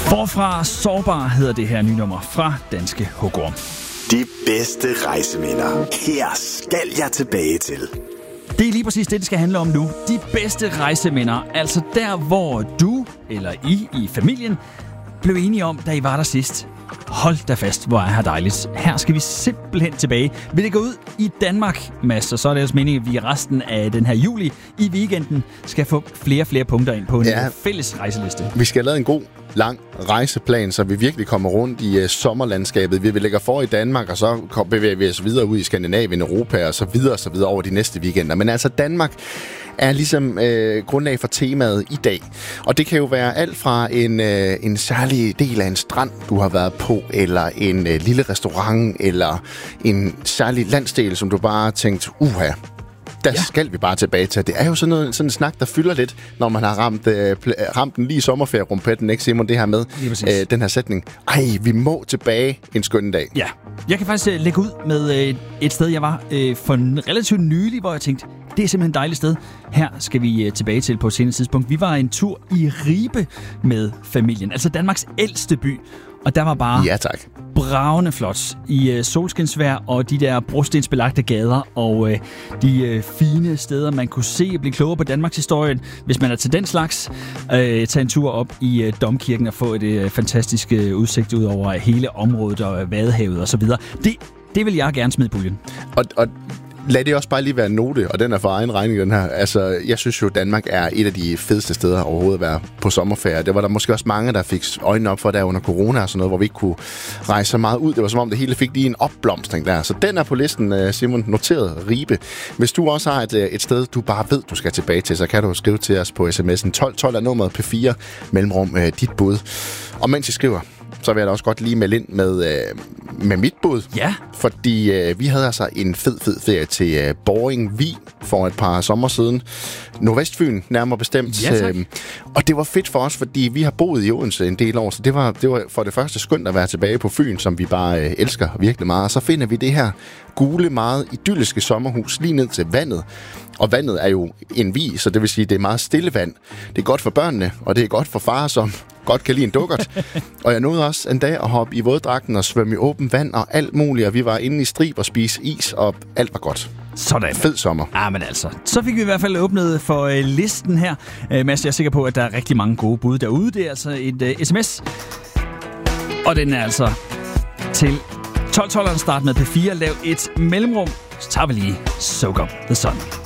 Forfra sårbar hedder det her nye nummer fra Danske Hugorm. De bedste rejseminder. Her skal jeg tilbage til. Det er lige præcis det skal handle om nu. De bedste rejseminder. Altså der, hvor du eller I familien blev enige om, da I var der sidst. Hold da fast, hvor er her dejligt. Her skal vi simpelthen tilbage. Vi lægger ud i Danmark, Mads, og så er det altså meningen, at vi resten af den her juli i weekenden skal få flere punkter ind på en fælles rejseliste. Vi skal have lavet en god, lang rejseplan, så vi virkelig kommer rundt i sommerlandskabet. Vi lægger for i Danmark, og så bevæger vi os videre ud i Skandinavien, Europa og så videre over de næste weekender. Men altså Danmark er ligesom grundlag for temaet i dag. Og det kan jo være alt fra en særlig del af en strand, du har været på, eller en lille restaurant, eller en særlig landsdel, som du bare har tænkt, skal vi bare tilbage til. Det er jo sådan en snak, der fylder lidt, når man har ramt den lige i sommerferierumpetten, ikke Simon, det her med den her sætning. Vi må tilbage en skøn dag. Ja, jeg kan faktisk lægge ud med et sted, jeg var for relativt nylig, hvor jeg tænkte, det er simpelthen et dejligt sted. Her skal vi tilbage til på et senere tidspunkt. Vi var en tur i Ribe med familien, altså Danmarks ældste by. Og der var bare bravende flot i solskinsvejr og de der brostensbelagte gader og de fine steder, man kunne se og blive klogere på Danmarks historien. Hvis man er til den slags, tage en tur op i Domkirken og få et fantastisk udsigt ud over hele området og Vadehavet og så videre. Det vil jeg gerne smide i puljen. Og lad det også bare lige være en note, og den er for egen regning, den her. Altså, jeg synes jo, Danmark er et af de fedeste steder overhovedet at være på sommerferie. Det var der måske også mange, der fik øjnene op for der under corona og sådan noget, hvor vi ikke kunne rejse så meget ud. Det var som om, det hele fik lige en opblomstring der. Så den er på listen, Simon, noteret Ribe. Hvis du også har et sted, du bare ved, du skal tilbage til, så kan du skrive til os på sms'en 1212 er nummeret P4 mellemrum dit bud. Og mens I skriver, så vil jeg da også godt lige melde ind med mit bud. Ja. Fordi vi havde altså en fed ferie til Boring Vig for et par sommer siden. Nordvestfyn, nærmere bestemt. Ja, og det var fedt for os, fordi vi har boet i Odense en del år, så det var for det første skønt at være tilbage på Fyn, som vi bare elsker virkelig meget. Og så finder vi det her gule, meget idylliske sommerhus lige ned til vandet. Og vandet er jo en vig, så det vil sige, det er meget stille vand. Det er godt for børnene, og det er godt for far, som godt kan lide en dukkert. Og jeg nåede også en dag at hoppe i våddragten og svømme i åben vand og alt muligt. Og vi var inde i Strib og spise is, og alt var godt. Sådan. Fed sommer. Ja, men altså. Så fik vi i hvert fald åbnet for listen her. Mads, jeg er sikker på, at der er rigtig mange gode bud derude. Det er altså et sms. Og den er altså til 1212'eren. Start med P4. Lav et mellemrum. Så tager vi lige Soak Up The Sun.